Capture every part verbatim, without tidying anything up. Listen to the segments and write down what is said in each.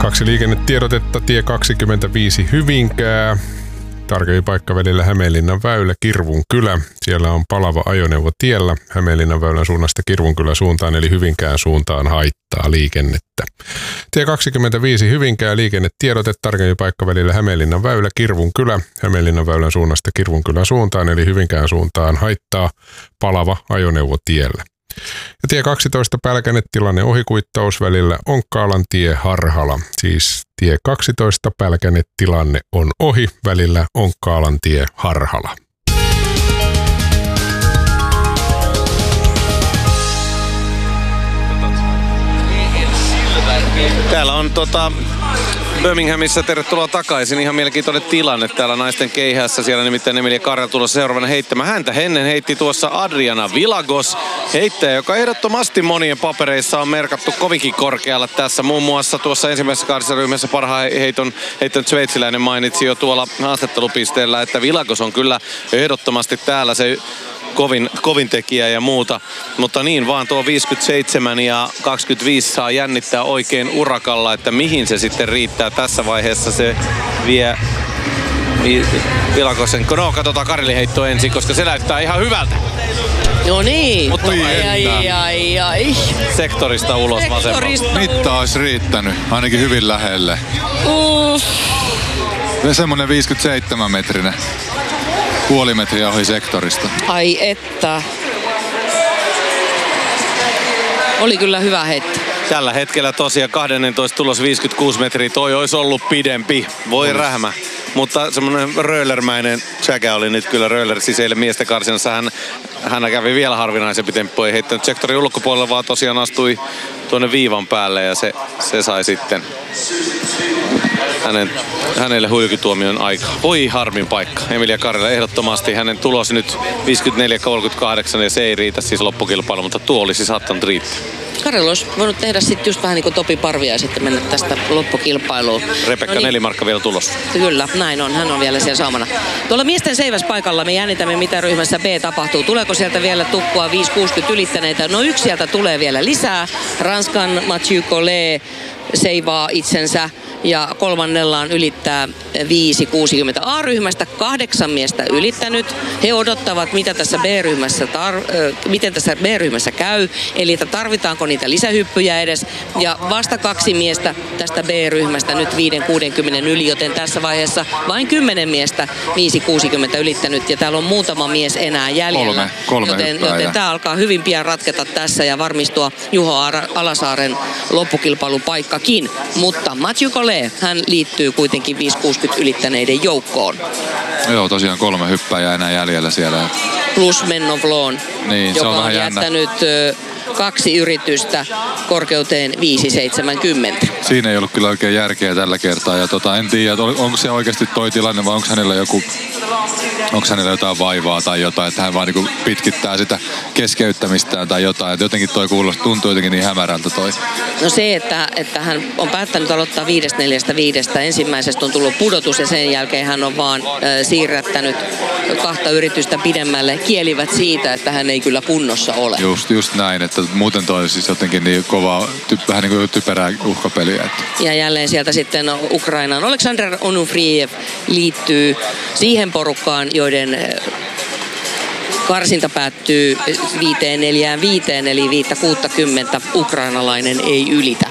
Kaksi liikennetiedotetta, tie kaksikymmentäviisi Hyvinkää. Tarkempi paikka välillä Hämeenlinnan väylä, Kirvunkylä. Siellä on palava ajoneuvo tiellä Hämeenlinnan väylän suunnasta Kirvunkylän suuntaan, eli Hyvinkään suuntaan haittaa liikennettä. Tie kaksikymmentäviisi Hyvinkää, liikennetiedote, tarkempi paikka välillä Hämeenlinnan väylä, Kirvunkylä. Hämeenlinnan väylän suunnasta Kirvunkylän suuntaan, eli Hyvinkään suuntaan haittaa palava ajoneuvo tiellä. Ja tie kaksitoista Pälkäne, tilanne ohikuittaus välillä Onkkaalan tie Harhala. Siis tie kaksitoista Pälkäne, tilanne on ohi välillä Onkkaalan tie Harhala. Täällä on tota Birminghamissa, tervetuloa takaisin. Ihan mielenkiintoinen tilanne täällä naisten keihässä. Siellä nimittäin Emilia Karjala tulossa seuraavana heittämään. Häntä ennen heitti tuossa Adriana Vilagos, heittäjä, joka ehdottomasti monien papereissa on merkattu kovinkin korkealla tässä. Muun muassa tuossa ensimmäisessä karsiryhmässä parhaan heiton heittänyt sveitsiläinen mainitsi jo tuolla haastattelupisteellä, että Vilagos on kyllä ehdottomasti täällä se Kovin, kovin tekijä ja muuta, mutta niin vaan tuo viisikymmentäseitsemän ja kaksikymmentäviisi saa jännittää oikein urakalla, että mihin se sitten riittää tässä vaiheessa. Se vie Vilakosen, no katsotaan Karili heitto ensin, koska se näyttää ihan hyvältä. No niin, mutta ai, ai, ai, ai. Sektorista ulos vasemmalta. Mitta olisi riittänyt, ainakin hyvin lähelle. Uff. Semmonen viisikymmentäseitsemän metrinen. Puoli metriä ohi sektorista. Ai että. Oli kyllä hyvä heitto. Tällä hetkellä tosiaan kaksitoista tulos viisikymmentäkuusi metriä. Toi olisi ollut pidempi. Voi Olis. rähmä. Mutta semmoinen röllermäinen tsäkä oli nyt kyllä Röller sisäille miesten karsinassa. Hän, hän kävi vielä harvinaisempi temppu. Ei heittänyt sektorin ulkopuolella, vaan tosiaan astui tuonne viivan päälle ja se, se sai sitten hänen, hänelle huikituomion aika. Voi harmin paikka. Emilia Karjala ehdottomasti. Hänen tulos nyt viisikymmentäneljä kolmekymmentäkahdeksan ja se ei riitä siis loppukilpailu, mutta tuo olisi saattanut riittää. Karjala olisi voinut tehdä sitten just vähän niin kuin Topi Parvia ja sitten mennä tästä loppukilpailuun. Rebekka no niin. Nelimarkka vielä tulossa. Kyllä, näin on. Hän on vielä siellä saamana. Tuolla miesten seiväspaikalla me jännitämme, mitä ryhmässä B tapahtuu. Tuleeko sieltä vielä tukkua viisi kuusikymmentä ylittäneitä? No yksi sieltä tulee vielä lisää. Ranskan Mathieu Collet seivaa itsensä ja kolmannellaan ylittää viisi kuusikymmentä. A-ryhmästä kahdeksan miestä ylittänyt. He odottavat, mitä tässä B-ryhmässä tar- miten tässä B-ryhmässä käy, eli että tarvitaanko niitä lisähyppyjä edes. Ja vasta kaksi miestä tästä B-ryhmästä nyt viisi kuusikymmentä yli, joten tässä vaiheessa vain kymmenen miestä viisi kuusikymmentä ylittänyt ja täällä on muutama mies enää jäljellä. Kolme, kolme joten, joten tämä alkaa hyvin pian ratketa tässä ja varmistua Juho Alasaaren loppukilpailupaikkakin. Mutta Mathieu Collet, hän liittyy kuitenkin viisi kuusikymmentä ylittäneiden joukkoon. Joo, tosiaan kolme hyppääjää enää jäljellä siellä. Plus Menno Vlon, niin, joka on, on jättänyt ö, kaksi yritystä korkeuteen viisi seitsemänkymmentä. Siinä ei ollut kyllä oikein järkeä tällä kertaa. Ja tota, en tiedä, onko se oikeasti toi tilanne vai onko hänellä joku... Onko hänellä jotain vaivaa tai jotain, että hän vaan niinku pitkittää sitä keskeyttämistään tai jotain. Että jotenkin toi kuulostaa, tuntuu jotenkin niin hämärältä toi. No se, että, että hän on päättänyt aloittaa viidestä neljästä viidestä. Ensimmäisestä on tullut pudotus ja sen jälkeen hän on vaan äh, siirrättänyt kahta yritystä pidemmälle. Kielivät siitä, että hän ei kyllä kunnossa ole. Just, just näin, että muuten toi siis jotenkin niin kovaa, ty, vähän niin kuin typerää uhkapeliä. Että. Ja jälleen sieltä sitten Ukrainaan. Oleksandr Onufriev liittyy siihen porukkaan, joiden karsinta päättyy viiteen neljään viiteen, eli viittä kuuttakymmentä ukrainalainen ei ylitä.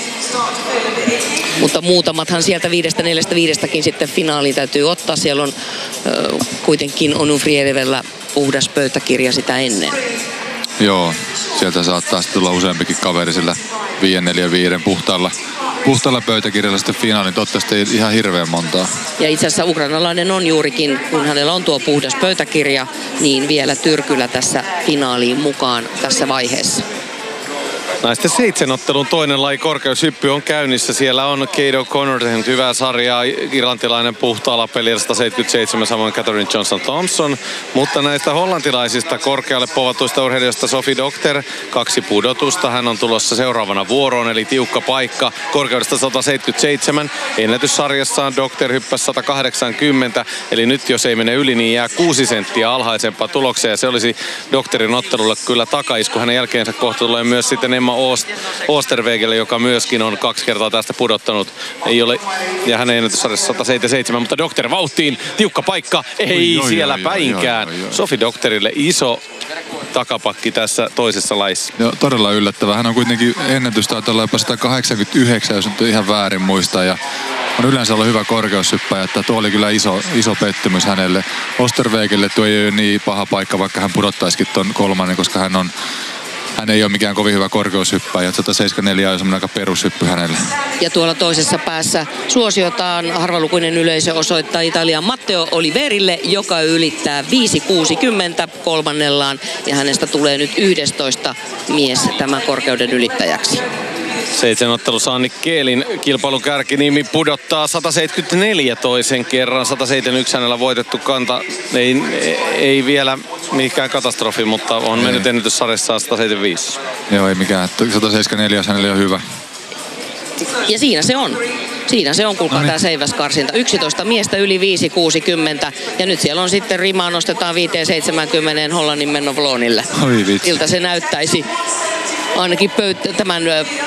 Mutta muutamathan sieltä viidestä neljästä viidestäkin sitten finaaliin täytyy ottaa. Siellä on äh, kuitenkin Onufrievellä puhdas pöytäkirja sitä ennen. Joo, sieltä saattaa sitten tulla useampikin kaveri sillä viisi neljä viisi puhtaalla. Puhtaalla pöytäkirjalla sitten finaalin, toivottavasti ei ihan hirveän montaa. Ja itse asiassa ukrainalainen on juurikin, kun hänellä on tuo puhdas pöytäkirja, niin vielä tyrkyllä tässä finaaliin mukaan tässä vaiheessa. Naisten seitsemänottelun toinen laji korkeushyppy on käynnissä. Siellä on Kate O'Connor tehnyt hyvää sarjaa. Irlantilainen puhtaalla pelillä sata seitsemänkymmentäseitsemän, samoin Catherine Johnson-Thompson. Mutta näistä hollantilaisista korkealle povatuista urheilijoista Sophie Docter, kaksi pudotusta. Hän on tulossa seuraavana vuoroon, eli tiukka paikka korkeudesta sata seitsemänkymmentäseitsemän. Ennätyssarjassaan Docter hyppäsi sata kahdeksankymmentä, eli nyt jos ei mene yli, niin jää kuusi senttiä alhaisempaa tulokseen. Ja se olisi Docterin ottelulle kyllä takaisku. Hänen jälkeensä kohta tulee myös sitten Emma Oost, Oosterwegelle, joka myöskin on kaksi kertaa tästä pudottanut. Ei ole, ja hänen ennätyssarjassa sata seitsemänkymmentäseitsemän, mutta Dokter vauhtiin, tiukka paikka, ei oi, siellä oi, päinkään. Oi, oi, oi. Sofi Dokterille iso takapakki tässä toisessa lajissa. Joo, todella yllättävää. Hän on kuitenkin ennätys taitaa olla jopa sata kahdeksankymmentäyhdeksän, jos nyt ihan väärin muistaa. Ja on yleensä ollut hyvä korkeushyppäjä, että tuo oli kyllä iso, iso pettymys hänelle. Oosterwegelle tuo ei ole niin paha paikka, vaikka hän pudottaisikin ton kolmannen, koska hän on Hän ei ole mikään kovin hyvä korkeushyppäjä. sata seitsemänkymmentäneljä on semmoinen aika perushyppy hänelle. Ja tuolla toisessa päässä suosiotaan harvalukuinen yleisö osoittaa Italian Matteo Oliverille, joka ylittää viisi kuusikymmentä kolmannellaan. Ja hänestä tulee nyt yhdestoista mies tämän korkeuden ylittäjäksi. Seitsemän ottelussa Anni Keelin kilpailun kärkinimi pudottaa sata seitsemänkymmentäneljä toisen kerran. sata seitsemänkymmentäyksi hänellä voitettu kanta. Ei, ei vielä mikään katastrofi, mutta on ei. mennyt ennätyssarjassa sata seitsemänkymmentäviisi. Joo, ei mikään. sata seitsemänkymmentäneljä hänellä on hyvä. Ja siinä se on. Siinä se on, kuulkaa, no niin. Tämä seiväskarsinta. yksitoista miestä yli viisi kuusikymmentä. Ja nyt siellä on sitten rimaa nostetaan viisi seitsemänkymmentä Hollannin Menno Vlonille. Oi vitsi. Siltä se näyttäisi. Ainakin pöyt- tämän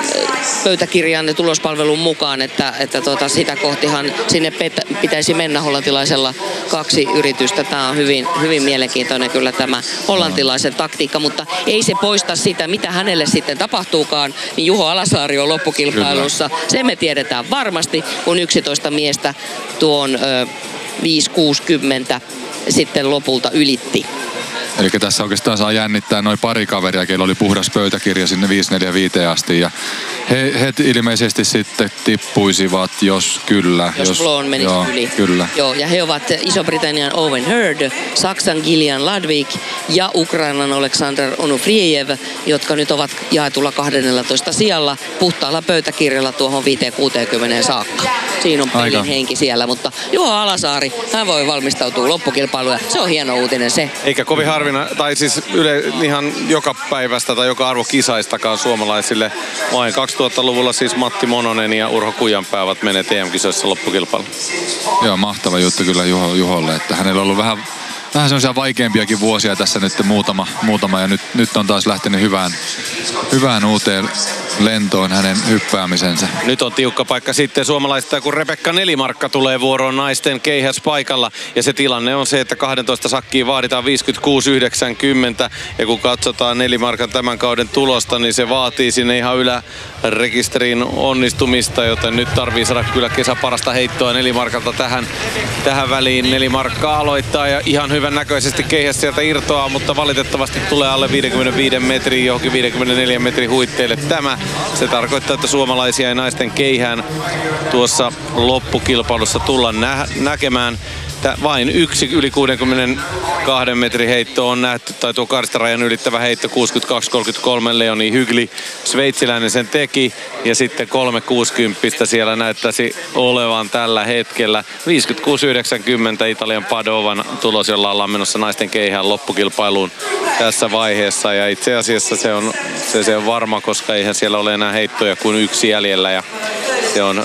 pöytäkirjan tulospalvelun mukaan, että, että tuota, sitä kohtihan sinne pet- pitäisi mennä hollantilaisella kaksi yritystä. Tämä on hyvin, hyvin mielenkiintoinen kyllä tämä hollantilaisen taktiikka, mutta ei se poista sitä, mitä hänelle sitten tapahtuukaan, niin Juho Alasaari on loppukilpailussa. Kyllä. Se me tiedetään varmasti, kun yksitoista miestä tuon ö, viisi kuusikymmentä sitten lopulta ylitti. Eli tässä oikeastaan saa jännittää noin pari kaveria, keillä oli puhdas pöytäkirja sinne viisi neljäkymmentäviisi asti. Ja he, he ilmeisesti sitten tippuisivat, jos kyllä. Jos, jos Vlon menisi joo, yli. Kyllä. Joo, ja he ovat Iso-Britannian Owen Hurd, Saksan Gillian Ladvik ja Ukrainan Oleksandr Onufriev, jotka nyt ovat jaetulla kahdennellatoista sijalla puhtaalla pöytäkirjalla tuohon viisi kuusikymmentä saakka. Siinä on pelin Aika. henki siellä, mutta Juho Alasaari, hän voi valmistautua loppukilpailuun. Se on hieno uutinen se. Eikä kovin harvina, tai siis yle, ihan joka päivästä tai joka arvokisaistakaan suomalaisille. Vain kaksituhattaluvulla siis Matti Mononen ja Urho Kujanpää ovat menneet E M-kisoissa loppukilpailuun. Joo, mahtava juttu kyllä Juho, Juholle, että hänellä on ollut vähän, vähän sellaisia vaikeampiakin vuosia tässä nyt muutama, muutama ja nyt, nyt on taas lähtenyt hyvään, hyvään uuteen lentoon hänen hyppäämisensä. Nyt on tiukka paikka sitten suomalaisista, kun Rebekka Nelimarkka tulee vuoroon naisten keihäspaikalla. Ja se tilanne on se, että kaksitoista sakkiin vaaditaan viisikymmentäkuusi yhdeksänkymmentä. Ja kun katsotaan Nelimarkan tämän kauden tulosta, niin se vaatii sinne ihan ylärekisteriin onnistumista. Joten nyt tarvii saada kyllä kesän parasta heittoa Nelimarkalta tähän, tähän väliin. Nelimarkka aloittaa ja ihan hyvän näköisesti keihäs sieltä irtoaa, mutta valitettavasti tulee alle viisikymmentäviisi metriä johonkin viisikymmentäneljä metrin huitteille tämä. Se tarkoittaa, että suomalaisia ja naisten keihään tuossa loppukilpailussa tullaan nä- näkemään. Tää vain yksi yli kuusikymmentäkaksi metrin heitto on nähty, tai tuo karstarajan ylittävä heitto kuusikymmentäkaksi kolmekymmentäkolme Leoni Hygli, sveitsiläinen sen teki, ja sitten kolme kuusikymmentä siellä näyttäisi olevan tällä hetkellä. viisikymmentäkuusi yhdeksänkymmentä Italian Padovan tulos, jolla ollaan menossa naisten keihään loppukilpailuun tässä vaiheessa, ja itse asiassa se on, se, se on varma, koska eihän siellä ole enää heittoja kuin yksi jäljellä, ja se on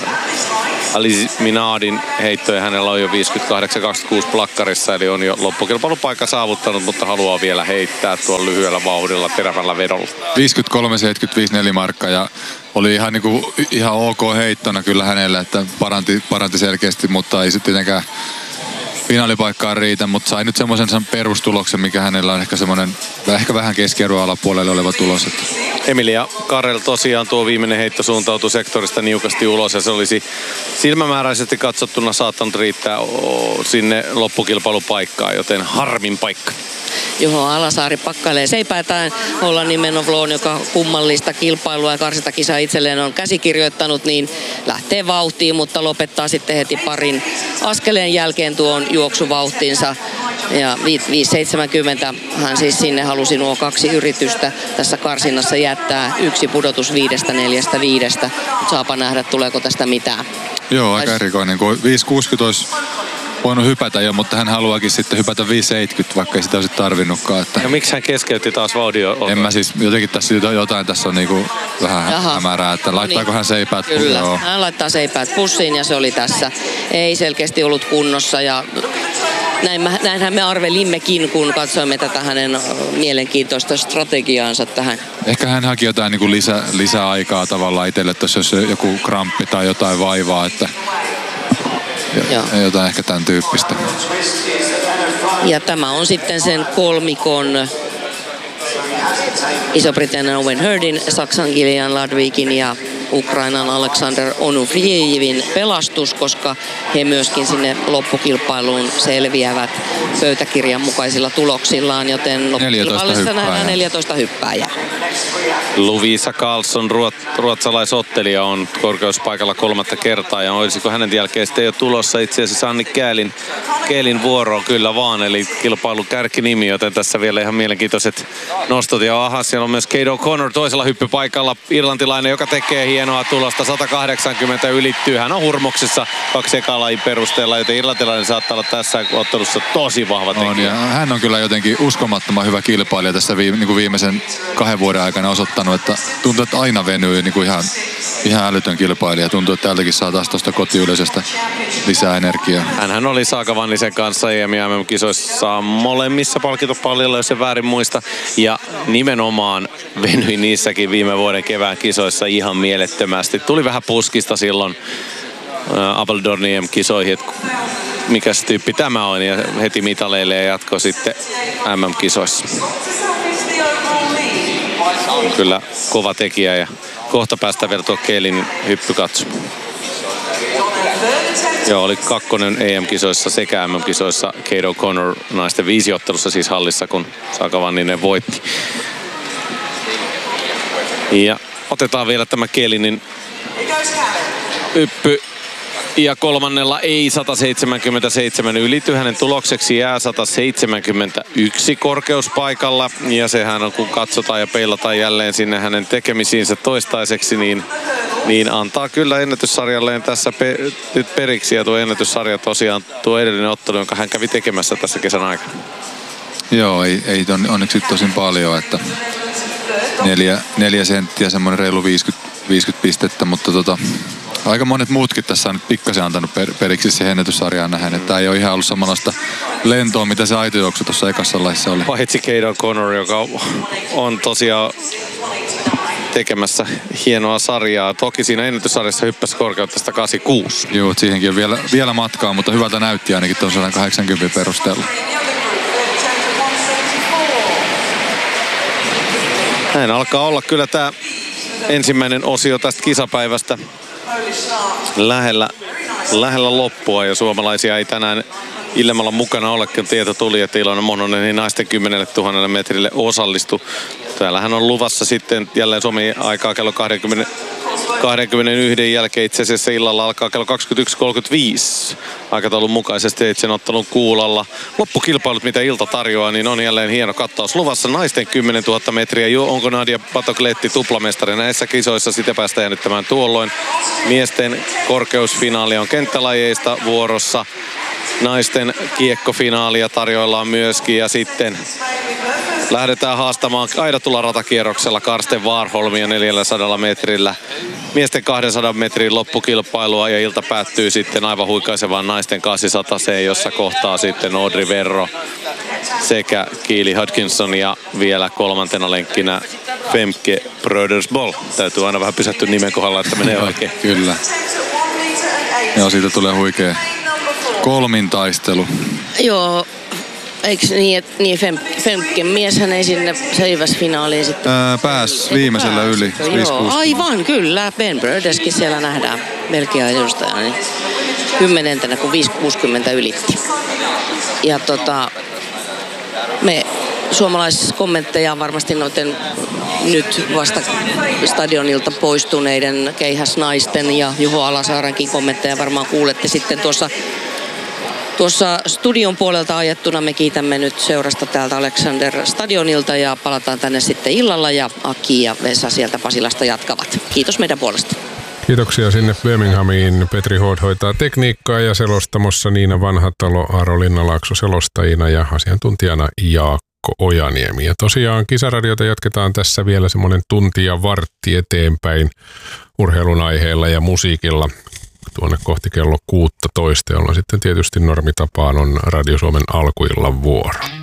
Ali Minadin heittoja, hänellä on jo viisikymmentäkahdeksan kaksikymmentäkuusi plakkarissa, eli on jo loppukilpailupaikka saavuttanut, mutta haluaa vielä heittää tuolla lyhyellä vauhdilla, terävällä vedolla. viisikymmentäkolme seitsemänkymmentäviisi Nelimarkka ja oli ihan, niinku, ihan ok heittona kyllä hänellä, että paranti, paranti selkeästi, mutta ei sitten tietenkään finaalipaikkaan riitä, mutta sai nyt semmoisen perustuloksen, mikä hänellä on ehkä semmoinen ehkä vähän keskiarvon alapuolelle oleva tulos. Että. Emilia Karel tosiaan tuo viimeinen heitto suuntautui sektorista niukasti ulos ja se olisi silmämääräisesti katsottuna saattanut riittää sinne loppukilpailupaikkaan, joten harmin paikka. Juho Alasaari pakkailee seipäätään Hollannin Menno Vlon, joka kummallista kilpailua ja karsintakisaa itselleen on käsikirjoittanut, niin lähtee vauhtiin, mutta lopettaa sitten heti parin askeleen jälkeen tuon juoksuvauhtinsa. Ja viisi seitsemänkymmentä hän siis sinne halusi nuo kaksi yritystä tässä karsinnassa jättää. Yksi pudotus viidestä, neljästä, viidestä. Mutta saapa nähdä, tuleeko tästä mitään. Joo, aika erikoinen. viisi kuusikymmentä olisi voinut hypätä jo, mutta hän haluakin sitten hypätä viisi seitsemänkymmentä, vaikka ei sitä olisi tarvinnutkaan. Että. Ja miksi hän keskeytti taas vauhdin? En mä siis, jotenkin tässä jotain tässä on niinku vähän Jaha. hämärää, että laittaako no niin. hän seipäät pussiin? Kyllä, hän laittaa seipäät pussiin ja se oli tässä. Ei selkeästi ollut kunnossa ja näin, näinhän me arvelimmekin, kun katsoimme tätä hänen mielenkiintoista strategiaansa tähän. Ehkä hän haki jotain niin kuin lisä, lisäaikaa tavallaan itselle, että jos olisi joku kramppi tai jotain vaivaa, että ja, jotain ehkä tämän tyyppistä. Ja tämä on sitten sen kolmikon Iso-Britannian Owen Hurdin, Saksan Gillian Ladvikin ja Ukrainan Aleksander Onufrijevin pelastus, koska he myöskin sinne loppukilpailuun selviävät pöytäkirjan mukaisilla tuloksillaan, joten loppukilpailussa nähdään neljätoista hyppääjää. Lovisa Karlsson, ruot, ruotsalaisottelija, on korkeuspaikalla kolmatta kertaa ja olisiko hänen jälkeen sitten jo tulossa itse asiassa Anni Käälin, Käälin vuoroon kyllä vaan, eli kilpailun kärkinimi, joten tässä vielä ihan mielenkiintoiset nostot. Ja aha, siellä on myös Kate O'Connor toisella hyppypaikalla, irlantilainen, joka tekee hienoa tulosta, sata kahdeksankymmentä ylittyy, hän on hurmoksissa kaksi ekalajin perusteella, joten irlantilainen saattaa olla tässä ottelussa tosi vahva tekijä. On, ja hän on kyllä jotenkin uskomattoman hyvä kilpailija tässä viime, niin kuin viimeisen kahden vuoden aikana osoittanut, että tuntuu, että aina venyy niin kuin ihan, ihan älytön kilpailija. Tuntuu, että täältäkin saa taas tuosta kotiyleisöstä lisää energiaa. Hänhän oli Saaka Vannisen kanssa E M- ja M M-kisoissa molemmissa palkintopallilla, jos en väärin muista. Ja nimenomaan venyi niissäkin viime vuoden kevään kisoissa ihan mielettömästi. Tuli vähän puskista silloin äh, Apeldoornin E M-kisoihin, että mikä se tyyppi tämä on, ja heti mitaleille ja jatkoi sitten M M-kisoissa. On kyllä kova tekijä ja kohta päästään vielä tuo Keelin hyppykatso. Joo, oli kakkonen E M-kisoissa sekä M M-kisoissa Kate O'Connor naisten viisiottelussa siis hallissa, kun Saaka Vanninen voitti. Ja otetaan vielä tämä Keelinin hyppy. Ja kolmannella ei sata seitsemänkymmentäseitsemän ylity. Hänen tulokseksi jää sata seitsemänkymmentäyksi korkeuspaikalla. Ja sehän on, kun katsotaan ja peilataan jälleen sinne hänen tekemisiinsä toistaiseksi, niin, niin antaa kyllä ennätyssarjalleen tässä pe- nyt periksi. Ja tuo ennätyssarja tosiaan tuo edellinen ottelu, jonka hän kävi tekemässä tässä kesän aikana. Joo, ei, ei on, onneksi tosin paljon, että neljä, neljä senttiä, semmoinen reilu viisikymmentä, viisikymmentä pistettä, mutta tota... Aika monet muutkin tässä on nyt pikkasen antanut per, periksi siihen ennätyssarjaan nähen, että ei ole ihan ollut samanlaista lentoa, mitä se aitojuoksu tuossa ekassa laissa oli. Paitsi Kate O'Connor, joka on tosiaan tekemässä hienoa sarjaa. Toki siinä ennätyssarjassa hyppäsi korkeutta sata kahdeksankymmentäkuusi. Joo, siihenkin on vielä, vielä matkaa, mutta hyvältä näytti ainakin tuon sata kahdeksankymmentä perusteella. Näin alkaa olla kyllä tämä ensimmäinen osio tästä kisapäivästä lähellä, lähellä loppua, ja suomalaisia ei tänään illemmalla mukana olekin. Tieto tuli, että Ilona Mononen niin naisten kymmenelle tuhannelle metrille osallistu. Täällähän on luvassa sitten jälleen Suomen aikaa kello kaksikymmentä, kaksikymmentäyksi jälkeen, itse asiassa illalla alkaa kello kaksikymmentäyksi kolmekymmentäviisi aikataulun mukaisesti itse ottelun kuulalla. Loppukilpailut, mitä ilta tarjoaa, niin on jälleen hieno kattaus luvassa. Naisten kymmenentuhatta metriä, jo onko Nadia Patokletti tuplamestari näissä kisoissa, sitä päästään jännittämään tuolloin. Miesten korkeusfinaali on kenttälajeista vuorossa. Naisten kiekkofinaalia tarjoillaan myöskin, ja sitten lähdetään haastamaan Aidatulla ratakierroksella Karsten Warholmia neljäsataa metrillä. Miesten kahdensadan metrin loppukilpailua, ja ilta päättyy sitten aivan huikaisevaan naisten kahdeksansataa, jossa kohtaa sitten Audrey Verro sekä Keely Hodgkinson, ja vielä kolmantena lenkkinä Femke Brodersboll. Täytyy aina vähän pysähtyä nimen kohdalla, että menee oikein. Kyllä. Joo, siitä tulee huikea kolmintaistelu. Joo, eikö niin, että niin Fem, Femken mieshän ei sinne seiväsfinaaliin sitten? Ää, pääs viimeisellä pääs. Yli. Joo, aivan, kyllä. Ben Brodeskin siellä nähdään Belgian edustajana. Niin kymmenentenä, kun viisi kuusikymmentä ylitti. Ja tota, me suomalaisissa kommentteja varmasti noiden nyt vasta stadionilta poistuneiden keihäsnaisten ja Juho Alasaarenkin kommentteja varmaan kuulette sitten tuossa Tuossa studion puolelta ajettuna. Me kiitämme nyt seurasta täältä Alexander Stadionilta ja palataan tänne sitten illalla, ja Aki ja Vesa sieltä Pasilasta jatkavat. Kiitos meidän puolesta. Kiitoksia sinne Birminghamiin. Petri Hood hoitaa tekniikkaa ja selostamossa Niina Vanhatalo, Aaro Linnalaakso selostajina ja asiantuntijana Jaakko Ojaniemi. Ja tosiaan Kisaradiota jatketaan tässä vielä semmoinen tunti ja vartti eteenpäin urheilun aiheella ja musiikilla. tuonne kohti kello kuusitoista, jolloin sitten tietysti normitapaan on Radio Suomen alkuillan vuoro.